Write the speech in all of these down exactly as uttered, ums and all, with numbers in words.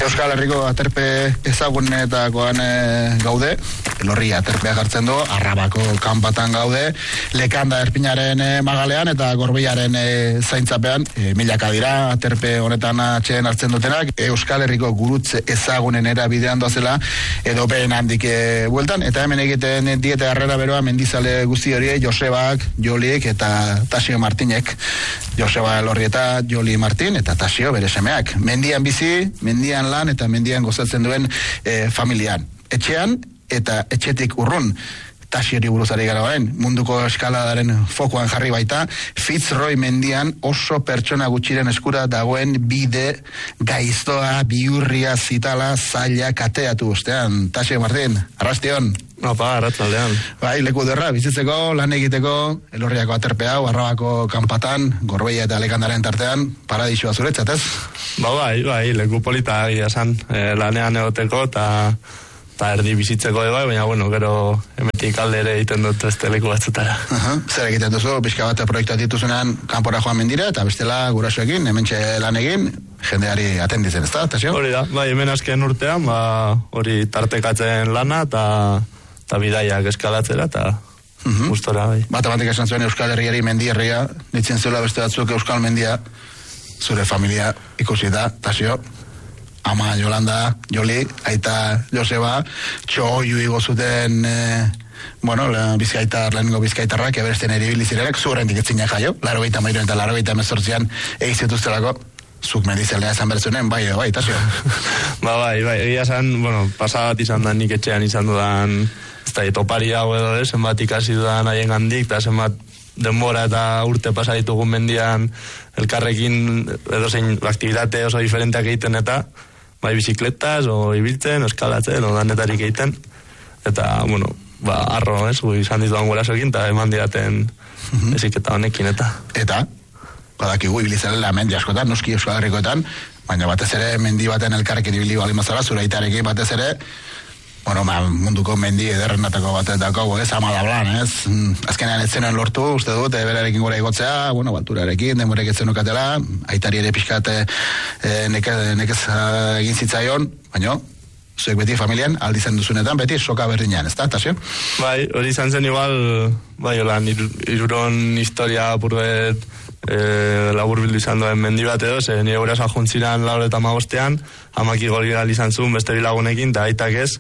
Euskal Herriko aterpe ezagunetakoan e, gaude, Elorri aterpea jartzen du, Arrabako kanpatan gaude, Lekanda Erpinaren e, magalean eta Gorbeiaren e, zaintzapean, e, milaka dira aterpe honetan atxeen hartzen dutenak, Euskal Herriko gurutze ezagunen erabidean doazela, edo behen handik e, bueltan, eta hemen egiten diete harrera beroa mendizale guzti hori, Josebak, Jolik eta Tasio Martinek, Joseba Elorri eta Joli Martin, eta Tasio bere semeak, mendian bizi, mendian lan eta mendian gozatzen duen e, familian. Etxean eta etxetik urrun, Tasiori buruzari gara orain, munduko eskaladaren fokuan jarri baita, Fitzroy mendian oso pertsona gutxiren eskura dagoen bide gaiztoa, biurria, zitala, zaila, kateatu ustean. Tasio Martin, arrastion. Opa, arratzaldean. Bai, leku derra, bizitzeko, lan egiteko, Elorriako aterpe hau, Arrabako kanpatan, Gorbeia eta Lekandaren tartean, paradisua zuretzat, ez? Ba, bai, bai, leku polita egia esan, e, lanean egoteko, eta eta erdi bizitzeko ego, baina, bueno, gero emetik alde ere egiten dut beste leku batzutara. Uh-huh. Zer egiten duzu, pixka bat proiektuak dituzunean kanpora joan mendira, eta bestela gurasoekin, hementxe lan egin, jendeari atenditzen, ez da, Tasio? Hori da, bai, hemen azken urtean, ba, hori tartekatzen lana, eta eta bidaiak eskalatzera, eta uh-huh. gustora, bai. Matematika esan zuen Euskal Herriari mendi herria, ditzen zuela beste batzuk Euskal Mendia, zure familia ikusi da, Tasio, ama Yolanda, Joli, aita Joseba, txoiu igo zuten, eh, bueno, bizkaitar, lehenengo bizkaitarrak, eberesten eribili zirenek, zuren diketzina jaio, laro gaita mairuan eta laro gaita mezortzian egizituztelako, zuk medizelea esan bertzunen, bai, bai, Tasio. ba, bai, bai, egia esan, bueno, pasabat izan da nik etxean izan dudan, ez da, topari hau edo, eh, zenbat ikasi dudan haien gandik, eta zenbat denbora eta urte pasa ditugun mendian elkarrekin edo zein aktibitate oso diferenteak egiten eta bai bizikletas, o ibiltzen, o eskalatzen, o danetarik egiten, eta, bueno, ba, arro, ez, gu izan dituan gurasoekin, eta eman diaten eziketa honekin, eta. Eta, badakigu, ibilizarela mendi askotan, noski Euskal Herrikoetan, baina batez ere mendi baten elkarrekin ibili bali mazara, zure aitarekin batez ere, bueno, ma, munduko mendi ederrenatako batetako, ez, amadablan, ez, azkenean etzenen lortu, uste dut, e, berarekin gora igotzea, bueno, balturarekin, denborek etzen ukatela, aitari ere pixkat e, nekez, nekez egin zitzaion, baina, zuek beti familian, aldizen duzunetan, beti soka berdinean, ez da, Tasio? Bai, hori izan zen igual, bai, holan, iruron historia apurret, e, labur bildu izan duen mendi bat edo, ze nire gurasoa juntziran laur eta magostean, hamaki goli izan zuen beste bilagunekin, eta aitak ez,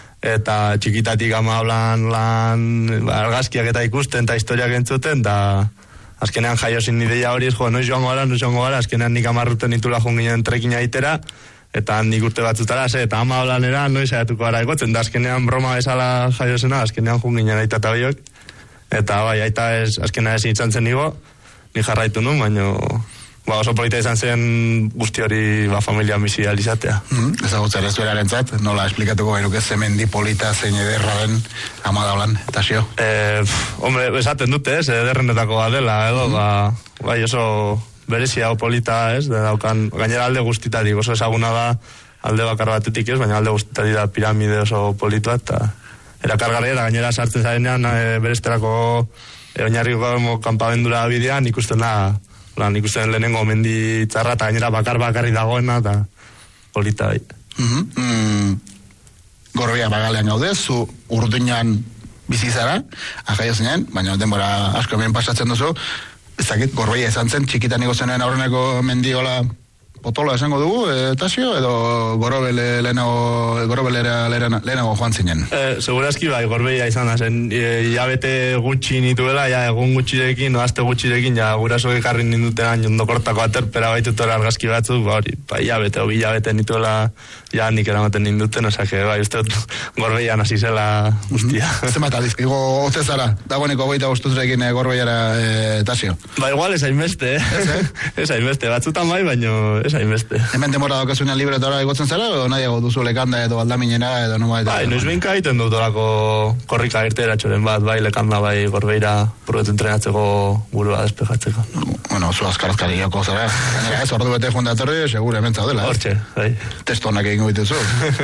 eta txikitatik ama hablan lan argazkiak eta ikusten eta historiak entzuten, eta azkenean jaiozin ideia hori, jo, noiz joango gara, noiz joango gara, azkenean nik amarruten nitula junginen trekina itera, eta handik urte batzutara, ze, eta ama hablanera noiz saiatuko gara egotzen, da azkenean broma bezala jaiozena, azkenean junginen aita eta biok, eta bai, aita ez, azkenean ez izan zen nigo, ni jarraitu nun, baino ba, oso polita izan zen guzti hori ba, familia bizi alizatea. Mm, ezagutzen ez dueraren zat, nola esplikatuko gairuke zemendi polita zein ederra den ama daulan, Tasio? Eh, hombre, esaten dute, ez, ederrenetako dela, edo, mm. ba, bai oso berezia o polita, ez, de daukan, gainera alde guztitatik, oso ezaguna da alde bakar batetik, ez, baina alde guztitatik da piramide oso politua, eta erakargarria, gainera sartzen zarenean e, beresterako e, oinarriko kanpabendura bidean ikusten da, lan ikusten lehenengo mendi txarra eta gainera bakar bakarri dagoena eta polita bai. Mm-hmm. Mm, Gorbea bagalean gaude, zu urduinan bizizara, ajaio zinen, baina denbora asko hemen pasatzen duzu, ezakit, Gorbea izan zen, txikitan igozenen aurreneko mendiola potolo esango dugu, e, Tasio, edo Gorobele lehenago, Gorobelera lehenago joan zinen? Eh, segurazki bai, Gorbeia izan da zen, hilabete e, gutxi nituela, ja egun gutxirekin, oazte gutxirekin, ja guraso ekarri nindutenan jondokortako aterpera baitutora argazki batzuk, ba hori, ba hilabete, obi hilabete nituela, ja nik eramaten ninduten, osake, bai, uste Gorbeian hasi zela guztia. Mm-hmm. Zer mata, dizkigo, ote zara, dagoeneko goita bostuzrekin e, Gorbeiara, e, Tasio? Ba igual ez hainbeste, eh? Ez hainbeste, batzutan bai, baino ez hainbeste. Hemen demora daukasunean libretora egotzen zara, edo nahiago duzu Lekanda edo Aldaminena, edo noma eta... Bai, noiz binka egiten dut orako korrika irtera txoren bat, bai, Lekanda, bai, Gorbeira, probetu entrenatzeko burua despejatzeko. Bueno, zu azkarazkari geoko zara. Gainera ez, ordu bete joan datorri, segure hemen zaudela. Hortxe, bai. Testonak egin goituzu.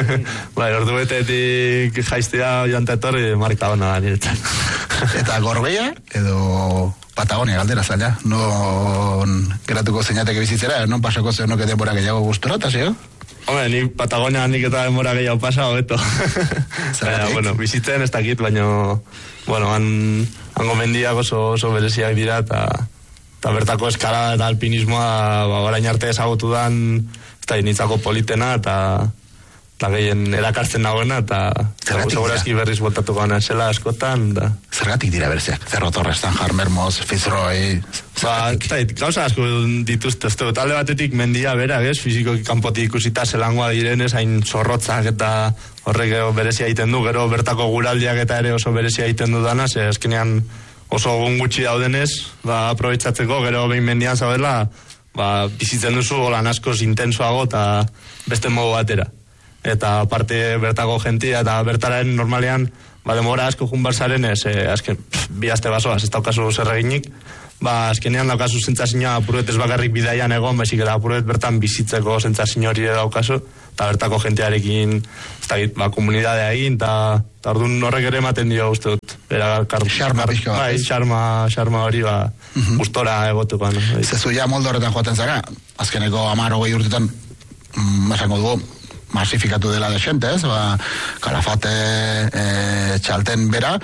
Bai, ordu betetik jaiztea joan datorri, marka hona da niretzan. Eta Gorbeia, edo... Patagonia galdera zaila, non geratuko zeinateke bizitzera, non pasako zer noke denbora gehiago gustora, Tasio? Hombre, ni Patagonia nik eta denbora gehiago pasa, hobeto. Baina, bueno, bizitzen ez dakit, baina, bueno, han, hango mendiak oso, oso bereziak dira, eta, eta bertako eskalada eta alpinismoa, ba, orain arte ezagutu dan, eta initzako politena, eta, eta gehien erakartzen nagoena, eta segurazki berriz voltatuko gana zela askotan. Da. Zergatik dira bereziak? Cerro Torres, Tanjar, Mermoz, Fitzroy... Ba, eta gauza asko dituzte, ez talde batetik mendia bera, ez? Fizikoki kanpotik ikusita zelangoa direnez, hain zorrotzak eta horrek berezia egiten du, gero bertako guraldiak eta ere oso berezia egiten du dana, ze azkenean oso egun gutxi daudenez, ba, aprobetsatzeko, gero behin mendian zaudela, ba, bizitzen duzu lan askoz intensoago eta beste modu batera. Eta aparte bertako jentia eta bertaren normalean, ba, demora asko junbarzaren ez, eh, azken, pff, bi aste basoaz, ez daukazu zer eginik, ba, azkenean daukazu zentzazioa apuruet ez bakarrik bidaian egon, baizik eta apuruet bertan bizitzeko zentzazio hori daukazu, eta bertako jentearekin, ez da, ba, komunidadea egin, eta orduan horrek ere ematen dio, uste dut, bera, xarma pixko bat. Bai, xarma, xarma hori, ba, uh-huh. Gustora egotuko. No? Zezu ja molde horretan joaten zara, azkeneko amaro gehi urtetan, mm, esango dugu, masifikatu dela de xente, ez? Ba, Kalafate, e, txalten bera,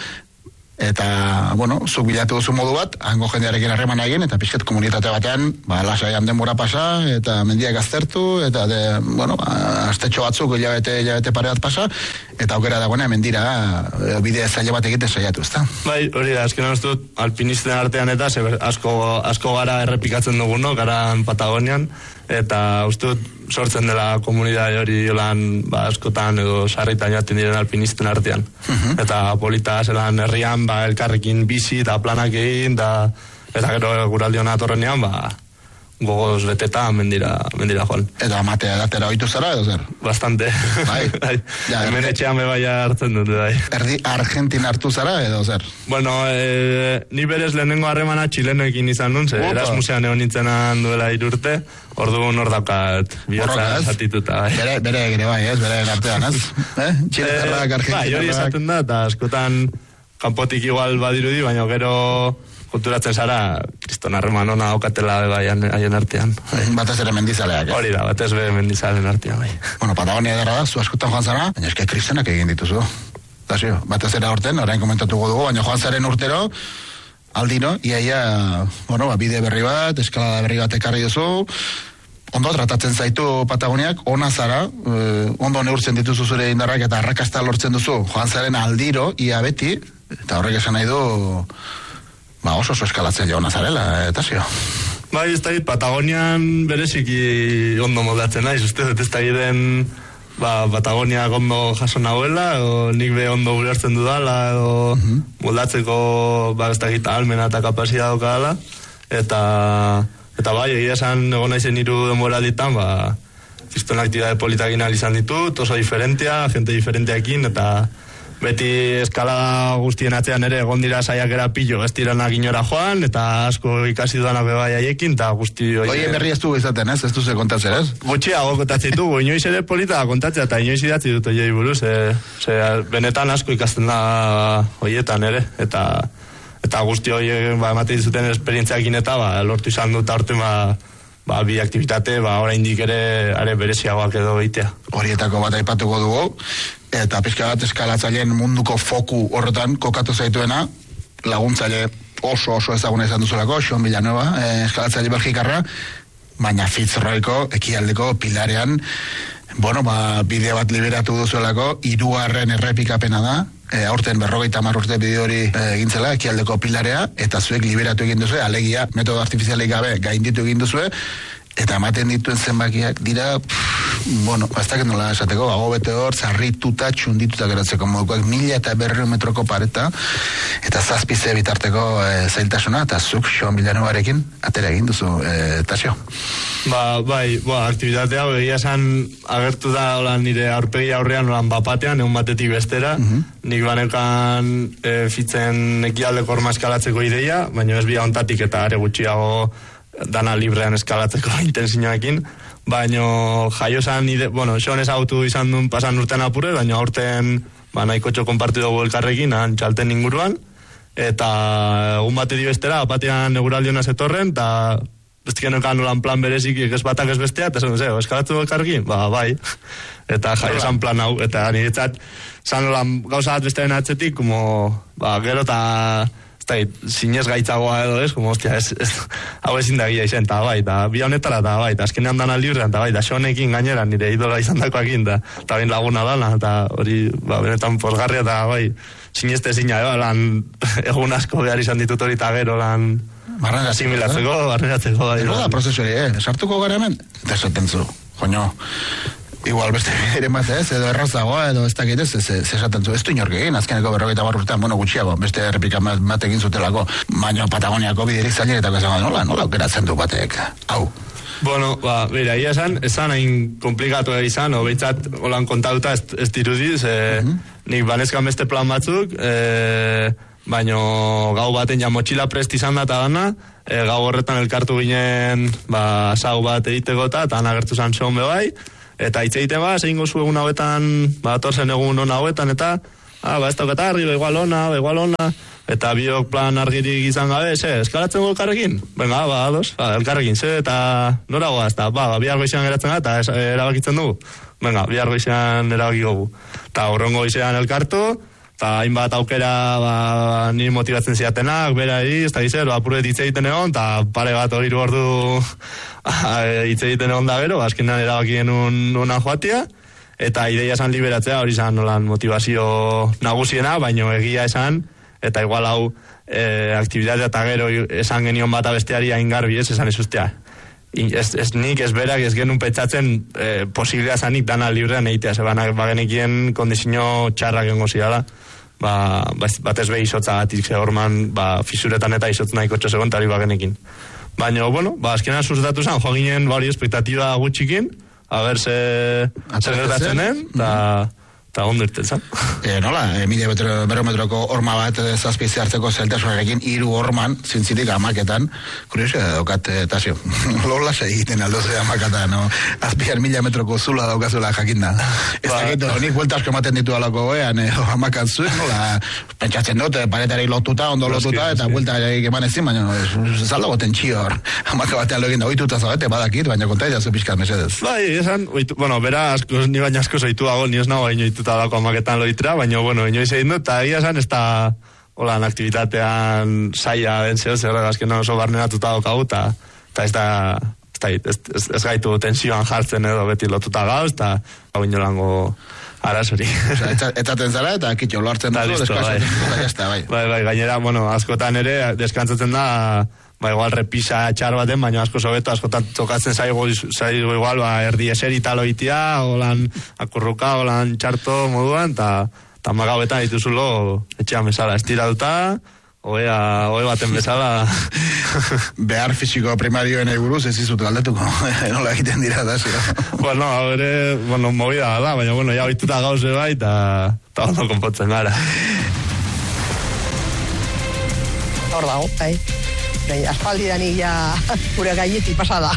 eta, bueno, zuk bilatu duzu modu bat, hango jendearekin harreman egin, eta pixket komunitate batean, ba, lasaian denbora pasa, eta mendiak aztertu, eta, de, bueno, astetxo batzuk, hilabete, hilabete pare bat pasa, eta aukera dagoena mendira, bide zaila bat egite saiatu, ezta? Bai, hori da, azken hori dut, alpinisten artean eta, asko, asko gara errepikatzen dugu, no? Gara Patagonian, eta uste dut sortzen dela komunidade hori lan, ba, askotan edo sarritan jaten diren alpinisten artean. Uh-huh. Eta polita zelan herrian, ba, elkarrekin bizi eta planak egin, da, eta gero guraldion atorrenean, ba, gogoz beteta mendira, mendira joan. Eta amatea edatera oitu zara edo zer? Bastante. Bai. Ja, hemen etxean me baia hartzen dut, bai. Erdi Argentin hartu zara edo zer? Bueno, e, ni berez lehenengo harremana txilenoekin izan nun, ze Erasmusean egon nintzenan duela irurte, orduan hor daukat bihotza zatituta. Bai. Bere, bere gire bai, ez? Bere artean, ez? Eh? Txiletarrak, Argentinarrak. Bai, hori izaten da, eta askotan kanpotik igual badirudi, baina gero kulturatzen zara, kriston harreman ona daukatela bai haien artean. Bai. Batez ere mendizaleak, ez? Hori da, batez be mendizalen artean, bai. Bueno, Patagonia edera da, zu askotan joan zara, baina eske kristenak egin dituzu. Tasio, batez ere horten, orain komentatuko dugu, baina joan zaren urtero, aldino, iaia, bueno, ba, bide berri bat, eskalada berri bat ekarri duzu, ondo tratatzen zaitu Patagoniak, ona zara, eh, ondo neurtzen dituzu zure indarrak eta arrakasta lortzen duzu, joan zaren aldiro, ia beti, eta horrek esan nahi du, ba, oso oso eskalatzen jauna zarela, eta zio. Bai, ez da, Patagonian bereziki ondo moldatzen naiz, uste dut ez da den, ba, Patagonia ondo jaso nahuela, edo nik be ondo ulertzen dudala, edo uh-huh. moldatzeko, ba, ez da gita almena eta kapazia daukadala, eta, eta bai, egia esan egon naizen hiru denbora ditan, ba, zizton aktibade politakin izan ditut, oso diferentea, gente diferenteakin, eta beti eskalada guztien atzean ere egon dira saiakera pillo, ez diranak inora joan, eta asko ikasi duanak bebai haiekin, eta guzti... Oie berri ez du izaten, ez? Ez du ze kontatzen, ez? Gutxiago kontatzen dugu, inoiz ere polita kontatzea, eta inoiz idatzi dut oiei buruz, e, ze, benetan asko ikasten da hoietan ere, eta eta guzti hoie, ba, ematen dizuten esperientziakin eta, ba, lortu izan dut aurten, ba, ba, bi aktivitate, ba, oraindik ere, are bereziagoak edo egitea. Horietako bat aipatuko dugu, eta pixka bat eskalatzaileen munduko foku horretan kokatu zaituena, laguntzaile oso oso ezaguna izan duzulako, Sean Villanueva, eh, eskalatzaile belgikarra, baina Fitzroyko ekialdeko pilarean, bueno, ba, bideo bat liberatu duzuelako, hirugarren errepikapena da, e, aurten berrogeita hamar urte bideo hori e, egintzela, ekialdeko pilarea, eta zuek liberatu egin duzue, alegia metodo artifizialik gabe gainditu egin duzue, eta ematen dituen zenbakiak dira, pff, bueno, ez dakit nola esateko, bago bete hor, zarrituta, txundituta geratzeko modukoak, mila eta berri metroko pareta, eta zazpize bitarteko e, zailtasuna, eta zuk Sean Villanuevarekin atera egin duzu, e, Tasio. Ba, bai, ba, aktivitatea, egia esan agertu da holan nire aurpegi aurrean holan bapatean, egun batetik bestera, uh-huh. nik banekan e, fitzen ekialdeko orma eskalatzeko ideia, baina ez bia ontatik eta are gutxiago dana librean eskalatzeko intensioekin, baina jaio zan, bueno, Sean ezagutu izan duen pasan urtean apure, baina aurten ba, nahiko txo konpartidu elkarrekin, han txalten inguruan, eta egun batetik bestera, batean eguraldiona zetorren, eta bestik enokan nolan plan berezik, ez batak ez bestea, eta zen, zeo, eskalatu elkarrekin? Ba, bai. Eta jai esan plan hau, eta niretzat, zan nolan gauza bat bestearen atzetik, como, ba, gero eta, ez da, zinez gaitzagoa edo ez, como, ostia, ez, ez, hau ezin da gira izen, eta bai, eta bi honetara, eta bai, eta azkenean dana librean, eta bai, eta xonekin gainera, nire idola izan dakoakin, eta bain laguna dana, eta hori, ba, benetan posgarria, eta bai, zinezte zina, eba, lan, egun asko behar izan ditut hori, eta gero, lan, asimilatzeko, barreratzeko. Ego da, prozesu hori, eh? Sartuko gara hemen? Eta esaten zu, joño, igual beste ere maz ez, edo errazagoa, edo ez dakit ez, ez esaten zu, ez du inork egin, azkeneko berrogeita barru urtean, bueno, gutxiago, beste errepika batekin zutelako, baino Patagoniako biderik zaileretako esango, nola, nola aukeratzen du batek, hau. Bueno, ba, bera, ia esan, esan hain komplikatu izan, o behitzat, holan kontatuta ez, ez dirudiz, e, uh-huh. nik banezkan beste plan batzuk, e, baino gau baten ja motxila prest izan da eta dana, e, gau horretan elkartu ginen, ba, sau bat egiteko eta, eta anagertu zan zehon bebai, eta hitz egiten ba, zein gozu egun hauetan, ba, torzen egun hona hauetan, eta, ah, ba, ez daukat argi, ba, igual ona, ba, igual ona, eta biok plan argirik izan gabe, ze, eskalatzen gu elkarrekin? Venga, ba, ados, ba, elkarrekin, ze, eta nora goaz, eta, ba, bihar goizean geratzen da, eta es, erabakitzen dugu. Venga, bihar goizean erabakiko gu. Eta horrengo goizean elkartu, eta hainbat aukera, ba, niri motibatzen ziatenak, bera eri, ez da gizer, ba, purret hitz egiten egon, eta pare bat hori ordu hitz egiten egon da gero, azkenean erabakien unan joatia, eta ideia esan liberatzea, hori esan nolan motivazio nagusiena, baino egia esan, eta igual hau e, aktibitatea eta gero esan genion bat abesteari hain garbi ez, esan ez ustea. Ez, ez nik, ez berak, ez genuen pentsatzen e, posibilea zanik dana librean egitea, ze bagenekien kondizio txarrak gengo zidala, ba, bat ez behi izotza gatik, ze horman ba, fisuretan eta izotz nahiko txosegon, eta hori bagenekin. Baina, bueno, ba, azkenean sustatu zen, jo ginen, ba, hori espektatiba gutxikin, a ber, ze, ze gertatzen den, eta... Eta ondo irten zan. E, nola, e, mila barometroko horma bat zazpizi hartzeko zeltasunarekin hiru horman, zintzitik amaketan, kuriosia daukat, eta zio, lola egiten aldoze amaketan, no? Azpian mila metroko zula daukazula jakinda. Ez ba, dakit, nik buelta asko ematen ditu alako goean, eh, amakan zuen, nola, pentsatzen dut, paretari lotuta, ondo lotuta, eta buelta eman ezin, baina zaldo goten txio hor, amaka batean login da, oituta zabete, badakit, baina konta idazu pixkat mesedez. Bai, esan, oitu, bueno, bera, asko, ni baina asko zoituago, ni ez nago baino eta dako amaketan loitra, baina, bueno, inoiz egin dut, eta egia esan, ez da, holan, aktibitatean saia den zeo, zer azken oso barneratuta daukagu, eta ez da, ez, ez, ez gaitu tensioan jartzen edo beti lotuta gauz, eta hau inolango arazori. Etzaten zara, eta kitxo, lo hartzen duzu, deskansatzen, bai. Bai, bai, gainera, bueno, askotan ere, deskantzatzen da, ba, igual repisa txar baten, baina asko sobeto, askotan tokatzen zaigo, zaigo igual, ba, erdi eseri taloitia, holan akurruka, holan txarto moduan, eta ta magabetan dituzulo etxean bezala, estiratuta, oea, oe baten bezala. Behar fisiko primarioen eguruz, ez izut galdetuko, nola egiten dira da, zira. Bueno, ere, bueno, movida da, baina, bueno, ya oituta gauze bai, eta ondo konpotzen gara. Hor dago, bai. Aspaldi da nik ja gure gainetik pasada.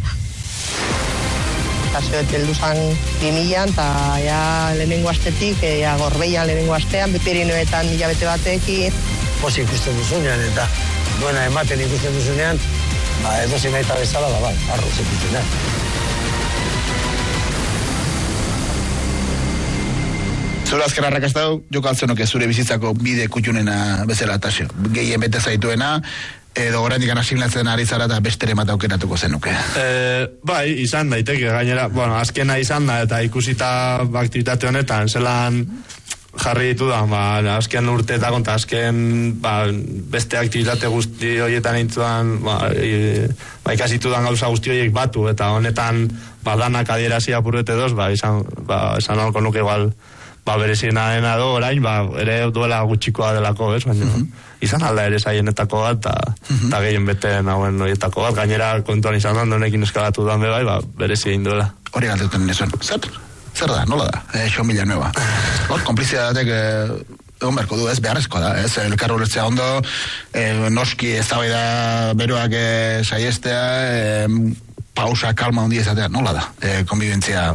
Eta zebet heldu zan bi milan, eta ja lehenengo astetik, ja Gorbeian lehenengo astean, Pirinioetan hilabete batekin. Posi ikusten duzunean, eta duena ematen ikusten duzunean, ba, edo zin nahi eta bezala, ba, bai, arro zekutzen, eh? Zure azken arrakastau, joko altzenuke zure bizitzako bide kutxunena bezala tasio. Gehien bete zaituena, edo oraindik asimilatzen ari zara eta bestere bat aukeratuko zenuke. E, bai, izan daiteke, gainera, bueno, azkena izan da, eta ikusita aktivitate honetan, zelan jarri ditu da, ba, azken urte eta konta, azken ba, beste aktivitate guzti horietan intzuan, ba, e, ba, ikasitu dan gauza guzti horiek batu, eta honetan, ba, danak adierazia purrete doz, ba, izan, ba, izan alko nuke igual, ba, berezina dena do, orain, ba, ere duela gutxikoa delako, ez, baina, uh-huh. izan alda ere zaienetako bat, eta uh-huh. gehien bete nagoen horietako bat, gainera kontuan izan da, honekin eskalatu dan bai, ba, berezi egin duela. Hori galtetuen nizuen, zer? Zer da, nola da? E, Xo Mila Nueva. Hor, konplizidatek egon berko du, ez beharrezkoa da, ez? Elkarro ulertzea ondo, e, noski ez da bai da beroak e, saiestea, e, pausa, kalma hondi ezatea, nola da? E, konbibentzia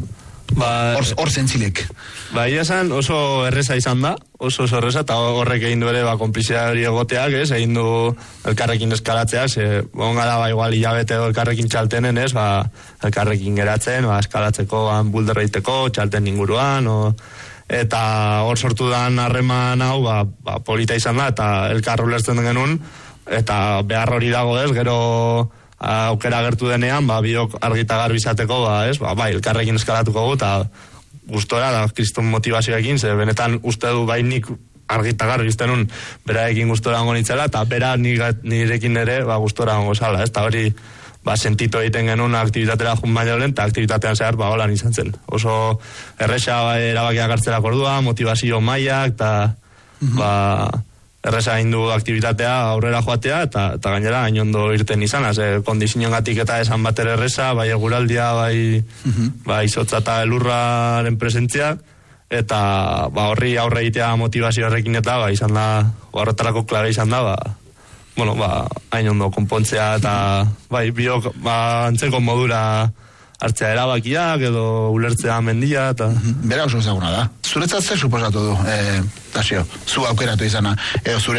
Ba, hor, hor zentzilek. Ba, ia esan oso erreza izan da, oso oso erreza, eta horrek egin du ere, ba, konplizidari egoteak, ez, egin du elkarrekin eskalatzeak, ze, ongara, ba, igual, hilabete edo elkarrekin txaltenen, ez, ba, elkarrekin geratzen, ba, eskalatzeko, ba, bulderreiteko, txalten inguruan, o, eta hor sortu dan harreman hau, ba, ba, polita izan da, eta elkar ulertzen genuen, eta behar hori dago, ez, gero aukera gertu denean, ba, biok argita garbi izateko, ba, ez, ba, bai, elkarrekin eskalatuko gu, eta gustora, da, kriston motivazioekin, ze benetan uste du bai nik argita garbi iztenun, beraekin gustora ongo nitzela, eta bera nirekin ere, ba, gustora ongo zala, ez, eta hori, ba, sentitu egiten genuen aktivitatera jun baino lehen, eta aktivitatean zehar, ba, holan izan zen. Oso erresa, ba, erabakiak hartzerak ordua, motivazio mailak, eta, ba, erresa hindu aktivitatea aurrera joatea, eta, eta gainera hain ondo irten izan, ze kondiziongatik eta esan bater erresa, bai eguraldia, bai, bai izotza eta elurraren presentzia, eta ba, horri aurre egitea motivazio horrekin eta ba, izan da, horretarako klabe izan da, ba, bueno, ba, hain ondo konpontzea, eta bai, biok, ba, antzeko modura hartzea erabakiak edo ulertzea mendia eta... Bera oso ezaguna da. Zuretzat zer suposatu du, eh, Tasio? Zu aukeratu izana, edo zure